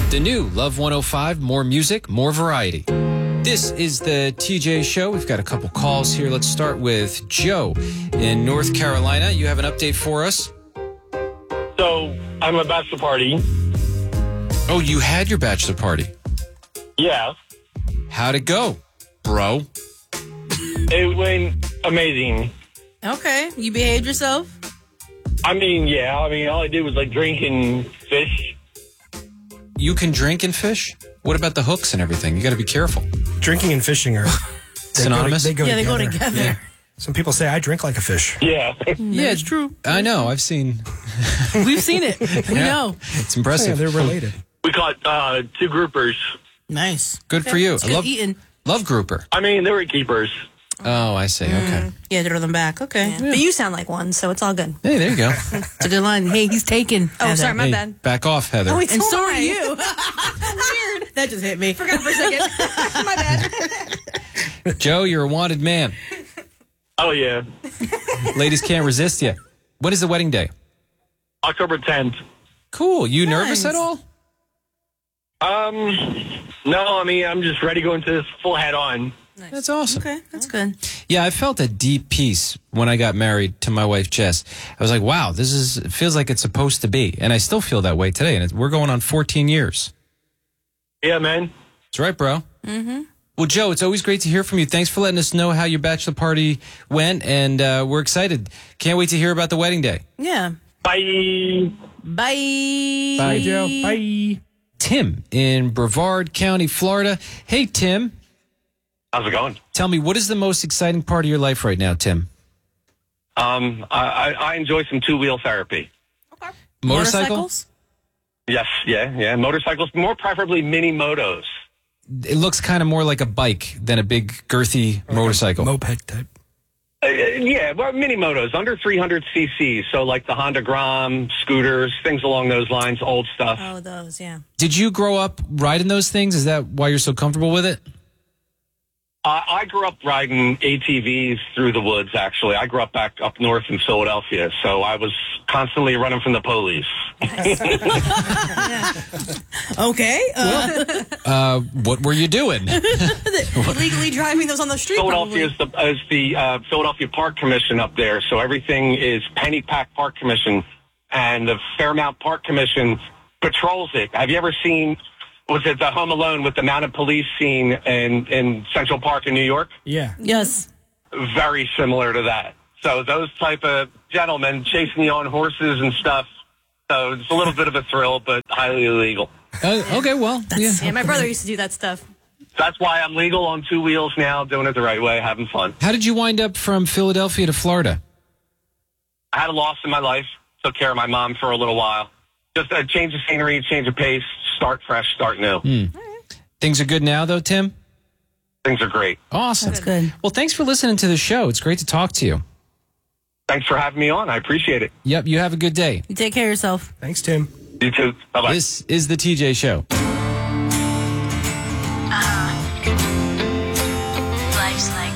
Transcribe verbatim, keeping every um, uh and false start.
The new Love one oh five, more music, more variety. This is the T J Show. We've got a couple calls here. Let's start with Joe in North Carolina. You have an update for us? So, I'm a bachelor party. Oh, you had your bachelor party. Yeah. How'd it go, bro? It went amazing. Okay. You behaved yourself? I mean, yeah. I mean, all I did was, like, drink and fish. You can drink and fish? What about the hooks and everything? You got to be careful. Drinking and fishing are synonymous. They go, they go yeah, together. they go together. Yeah. Some people say I drink like a fish. Yeah. Yeah, it's true. I know. I've seen. We've seen it. We Yeah. know. It's Yeah, impressive. they're related. We caught uh, two groupers. Nice. Good for you. It's I good love eating. love grouper. I mean, they were keepers. Oh, I see. Okay. Yeah, throw them back. Okay. Yeah. But you sound like one, so it's all good. Hey, there you go. It's a good line. Hey, he's taken. Oh, Heather. sorry, my Hey, bad. back off, Heather. Oh, wait, And so am are I. you. Weird. That just hit me. Forgot for a second. My bad. Joe, you're a wanted man. Oh, yeah. Ladies can't resist you. When is the wedding day? October tenth. Cool. You nervous Nice. at all? Um, no, I mean, I'm just ready to go into this full head on. That's awesome. Okay, that's good. Yeah, I felt a deep peace when I got married to my wife, Jess. I was like, wow, this is it feels like it's supposed to be. And I still feel that way today. And it's, we're going on fourteen years. Yeah, man. That's right, bro. Mm-hmm. Well, Joe, it's always great to hear from you. Thanks for letting us know how your bachelor party went. And uh, we're excited. Can't wait to hear about the wedding day. Yeah. Bye. Bye. Bye, Joe. Bye. Tim in Brevard County, Florida. Hey, Tim. How's it going? Tell me, what is the most exciting part of your life right now, Tim? Um, I, I I enjoy some two-wheel therapy. Motorcycle? Motorcycles? Yes, yeah, yeah. Motorcycles, more preferably mini motos. It looks kind of more like a bike than a big, girthy motorcycle. Moped type. Uh, yeah, well, mini motos, under three hundred c c. So like the Honda Grom, scooters, things along those lines, old stuff. Oh, those, yeah. Did you grow up riding those things? Is that why you're so comfortable with it? Uh, I grew up riding A T Vs through the woods, actually. I grew up back up north in Philadelphia, so I was constantly running from the police. Okay. Uh, Uh, what were you doing? Illegally driving those on the street. Philadelphia is the, is the uh, Philadelphia Park Commission up there, so everything is Penny Pack Park Commission, and the Fairmount Park Commission patrols it. Have you ever seen, was it the Home Alone with the mounted police scene in, in Central Park in New York? Yeah. yes. Very similar to that. So those type of gentlemen chasing you on horses and stuff. So it's a little bit of a thrill, but highly illegal. Uh, okay, well, yeah. Yeah, my brother used to do that stuff. That's why I'm legal on two wheels now, doing it the right way, having fun. How did you wind up from Philadelphia to Florida? I had a loss in my life, took care of my mom for a little while. Just a change of scenery, change of pace, start fresh, start new. Hmm. Things are good now, though, Tim? Things are great. Awesome. That's good. Well, thanks for listening to the show. It's great to talk to you. Thanks for having me on. I appreciate it. Yep, you have a good day. You take care of yourself. Thanks, Tim. You too. Bye-bye. This is the T J Show.